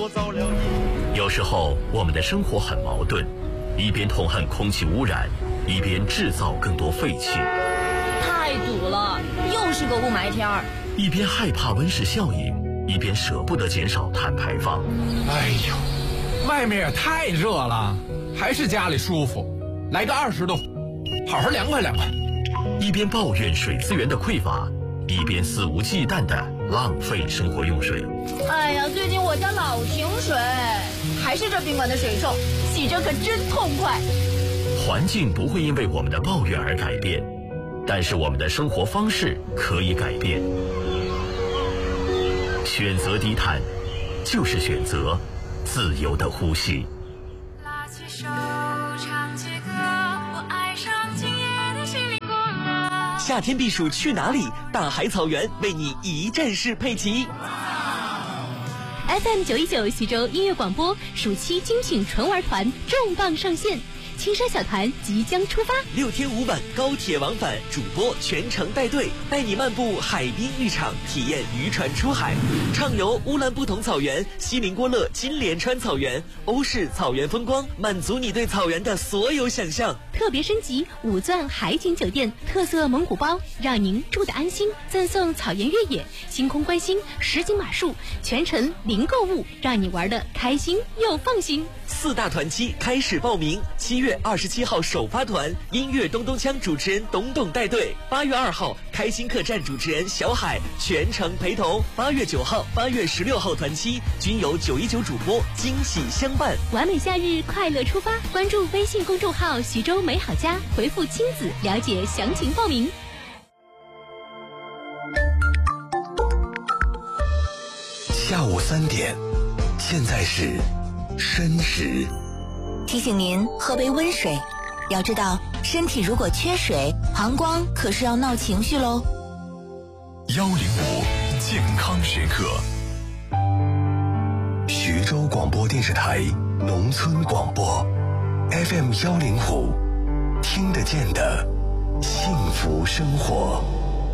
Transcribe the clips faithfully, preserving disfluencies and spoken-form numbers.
有时候我们的生活很矛盾，一边痛恨空气污染，一边制造更多废气。 太堵了，又是个雾霾天儿。 一边害怕温室效应，一边舍不得减少碳排放。 哎呦，外面也太热了，还是家里舒服。来个二十度，好好凉快凉快。 一边抱怨水资源的匮乏，一边肆无忌惮地浪费生活用水。 哎呀，最近我家老停水，还是这宾馆的水臭，洗着可真痛快。 环境不会因为我们的抱怨而改变，但是我们的生活方式可以改变。选择低碳，就是选择自由的呼吸。 拉起手，唱起歌，我爱上今夜的心灵公园。 夏天避暑去哪里？大海草原为你一站式配齐。 F M 九一九徐州音乐广播暑期精品纯玩团重磅上线，青山小团即将出发， 六天五晚高铁往返，主播全程带队，带你漫步海滨浴场，体验渔船出海，畅游乌兰布统草原、锡林郭勒金莲川草原、欧式草原风光，满足你对草原的所有想象。 特别升级五钻海景酒店，特色蒙古包，让您住得安心，赠送草原越野、星空观星、实景马术，全程零购物，让你玩得开心又放心。 四大团期开始报名，七月二十七号首发团，音乐咚咚锵主持人董董带队；八月二号，开心客栈主持人小海全程陪同；八月九号、八月十六号团期均由九一九主播惊喜相伴。 完美夏日，快乐出发！关注微信公众号徐州美好家，回复亲子了解详情报名。 下午三点，现在是申时。 提醒您喝杯温水，要知道身体如果缺水，膀胱可是要闹情绪喽。 幺零五健康时刻，徐州广播电视台农村广播 F M 幺零五，听得见的幸福生活。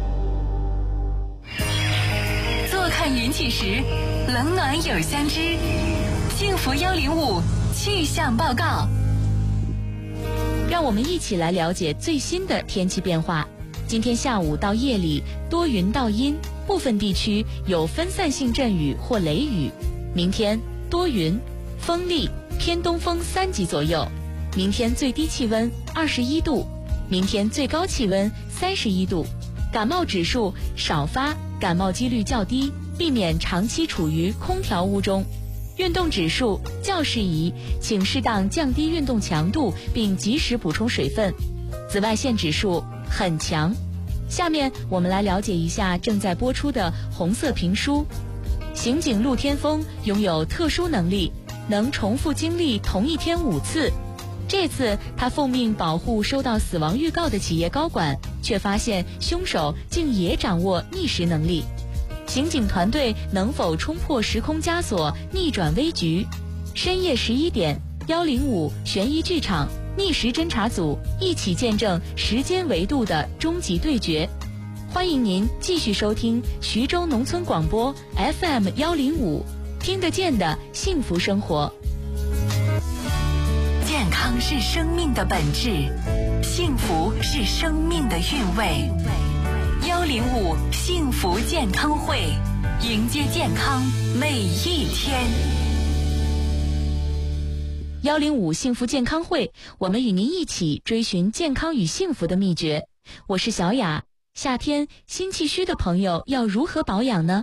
坐看云起时，冷暖有相知。幸福幺零五气象报告， 让我们一起来了解最新的天气变化。今天下午到夜里多云到阴，部分地区有分散性阵雨或雷雨。明天多云，风力偏东风三级左右。明天最低气温二十一度，明天最高气温三十一度。感冒指数少发，感冒几率较低，避免长期处于空调屋中。运动指数较适宜，请适当降低运动强度，并及时补充水分。紫外线指数很强。下面我们来了解一下正在播出的红色评书。刑警陆天峰拥有特殊能力，能重复经历同一天五次。这次他奉命保护收到死亡预告的企业高管，却发现凶手竟也掌握逆时能力。刑警团队能否冲破时空枷锁，逆转危局？深夜十一点，幺零五悬疑剧场逆时侦查组一起见证时间维度的终极对决。欢迎您继续收听徐州农村广播 F M 幺零五，听得见的幸福生活。 健康是生命的本质，幸福是生命的韵味。幺零五幸福健康会，迎接健康每一天。 幺零五幸福健康会，我们与您一起追寻健康与幸福的秘诀。我是小雅。夏天心气虚的朋友要如何保养呢？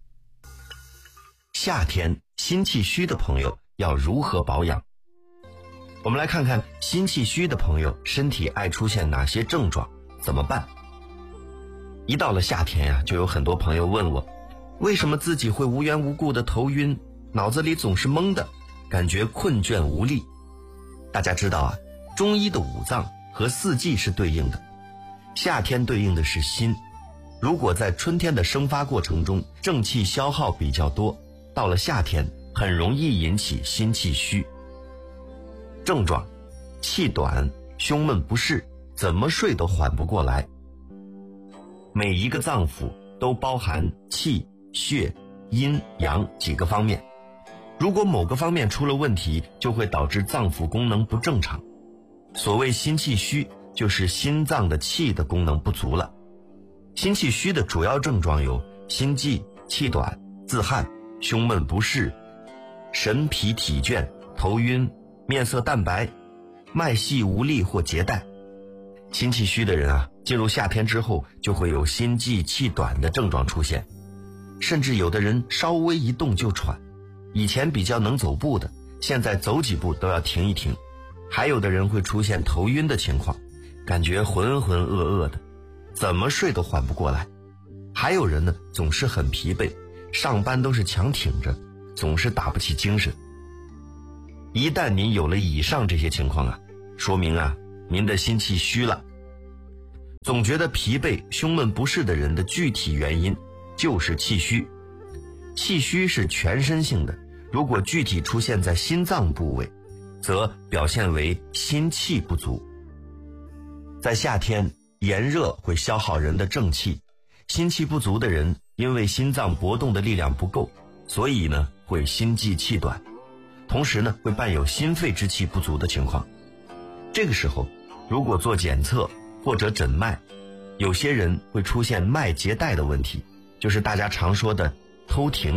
夏天心气虚的朋友要如何保养？我们来看看心气虚的朋友身体爱出现哪些症状，怎么办？一到了夏天呀、啊，就有很多朋友问我，为什么自己会无缘无故的头晕，脑子里总是懵的，感觉困倦无力。大家知道啊，中医的五脏和四季是对应的，夏天对应的是心。如果在春天的生发过程中正气消耗比较多，到了夏天很容易引起心气虚。症状：气短、胸闷不适，怎么睡都缓不过来。每一个脏腑都包含气、血、阴、阳几个方面， 如果某个方面出了问题，就会导致脏腑功能不正常。所谓心气虚，就是心脏的气的功能不足了。心气虚的主要症状有心悸、气短、自汗、胸闷不适、神疲体倦、头晕、面色淡白、脉细无力或结带。心气虚的人啊，进入夏天之后就会有心悸、气短的症状出现，甚至有的人稍微一动就喘。以前比较能走步的，现在走几步都要停一停。还有的人会出现头晕的情况，感觉浑浑噩噩的，怎么睡都缓不过来。还有人呢，总是很疲惫，上班都是强挺着，总是打不起精神。一旦您有了以上这些情况啊，说明啊，您的心气虚了。总觉得疲惫、胸闷不适的人的具体原因就是气虚。气虚是全身性的，如果具体出现在心脏部位，则表现为心气不足。在夏天，炎热会消耗人的正气，心气不足的人因为心脏搏动的力量不够，所以呢会心悸气短，同时呢会伴有心肺之气不足的情况。这个时候如果做检测或者诊脉，有些人会出现脉结带的问题，就是大家常说的偷停。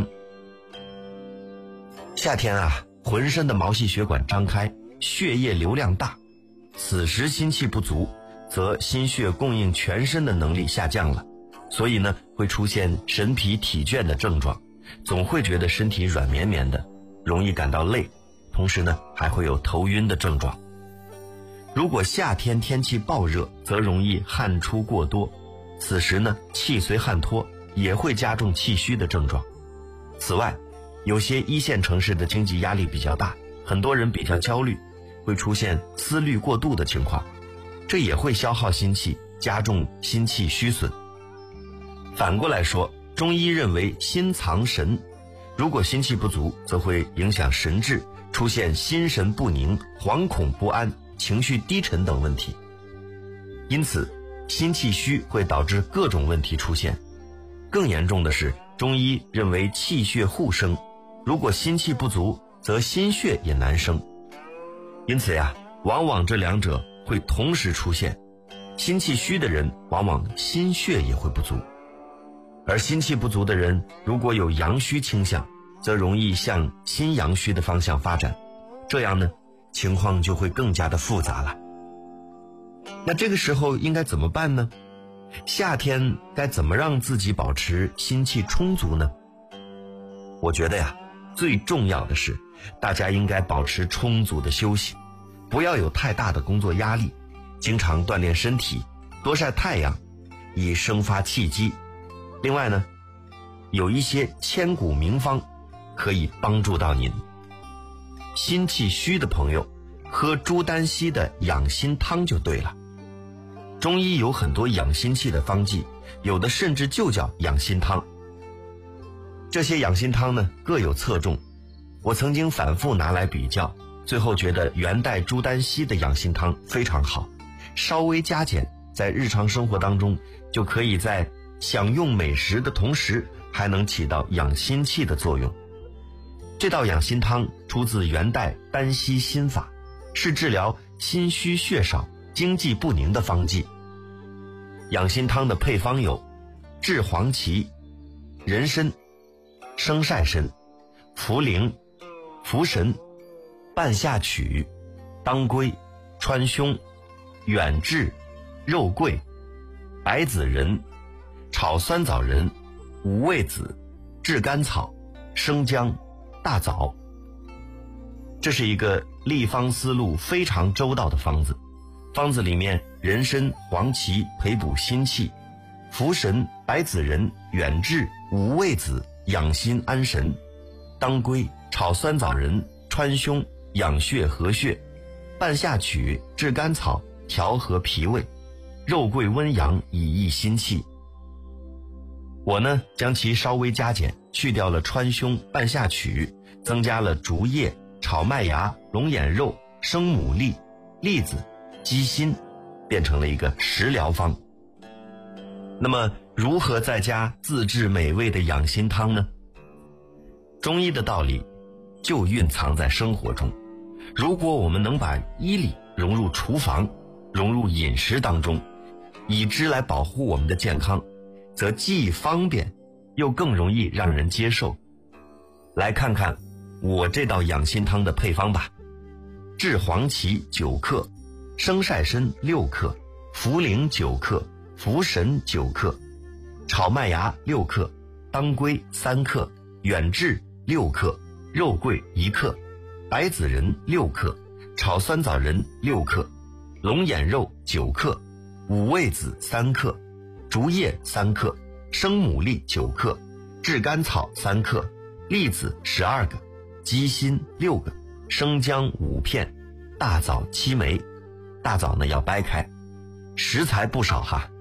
夏天啊，浑身的毛细血管张开，血液流量大，此时心气不足，则心血供应全身的能力下降了，所以呢会出现神疲体倦的症状，总会觉得身体软绵绵的，容易感到累，同时呢还会有头晕的症状。如果夏天天气暴热，则容易汗出过多，此时呢气随汗脱，也会加重气虚的症状。此外，有些一线城市的经济压力比较大，很多人比较焦虑，会出现思虑过度的情况，这也会消耗心气，加重心气虚损。反过来说，中医认为心藏神，如果心气不足，则会影响神志，出现心神不宁、惶恐不安、情绪低沉等问题。因此，心气虚会导致各种问题出现。更严重的是，中医认为气血互生，如果心气不足，则心血也难生。因此呀，往往这两者会同时出现。心气虚的人，往往心血也会不足。而心气不足的人，如果有阳虚倾向，则容易向心阳虚的方向发展，这样呢，情况就会更加的复杂了。那这个时候应该怎么办呢？夏天该怎么让自己保持心气充足呢？我觉得呀，最重要的是大家应该保持充足的休息，不要有太大的工作压力，经常锻炼身体，多晒太阳，以生发气机。另外呢，有一些千古名方可以帮助到您。心气虚的朋友，喝朱丹溪的养心汤就对了。中医有很多养心气的方剂，有的甚至就叫养心汤。这些养心汤呢，各有侧重，我曾经反复拿来比较，最后觉得元代朱丹溪的养心汤非常好，稍微加减，在日常生活当中就可以在享用美食的同时，还能起到养心气的作用。这道养心汤出自元代丹溪心法，是治疗心虚血少、经济不宁的方剂。养心汤的配方有炙黄芪、人参、生晒参、茯苓、茯神、半夏曲、当归、川芎、远志、肉桂、白子仁、炒酸枣仁、五味子、炙甘草、生姜、大枣。这是一个立方思路非常周到的方子。方子里面，人参、黄芪培补心气，茯神、白子仁、远志、五味子养心安神，当归、炒酸枣仁、川芎养血和血，半夏曲、炙甘草调和脾胃，肉桂温阳以益心气。我呢，将其稍微加减，去掉了川芎、半夏曲，增加了竹叶、炒麦芽、龙眼肉、生牡蛎、栗子、鸡心，变成了一个食疗方。那么如何在家自制美味的养心汤呢？中医的道理， 就蕴藏在生活中。如果我们能把医理融入厨房，融入饮食当中，以之来保护我们的健康，则既方便又更容易让人接受。来看看我这道养心汤的配方吧。炙黄芪九克，生晒参六克，茯苓九克，茯神九克，炒麦芽六克，当归三克，远志六克，肉桂一克，白子仁六克，炒酸枣仁六克，龙眼肉九克，五味子三克，竹叶三克，生牡蛎九克，炙甘草三克，栗子十二个，鸡心六个，生姜五片，大枣七枚，大枣呢要掰开。食材不少哈，